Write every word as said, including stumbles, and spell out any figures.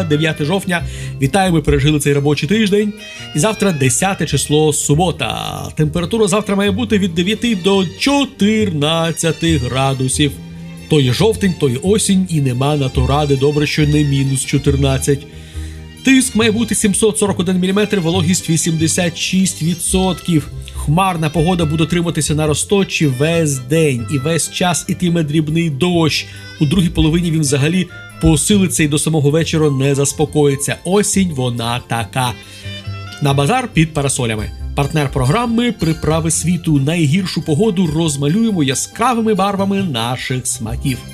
Завтра, дев'яте жовтня. Вітаю, ми пережили цей робочий тиждень. І завтра десяте число, субота. Температура завтра має бути від дев'яти до чотирнадцяти градусів. То є жовтень, то є осінь і нема на то ради. Добре, що не мінус чотирнадцять. Тиск має бути сімсот сорок один міліметр, вологість вісімдесят шість відсотків. Хмарна погода буде триматися на Росточі весь день і весь час ітиме дрібний дощ. У другій половині він взагалі посилиться і до самого вечора не заспокоїться. Осінь вона така. На базар під парасолями. Партнер програми «Приправи світу». Найгіршу погоду розмалюємо яскравими барвами наших смаків.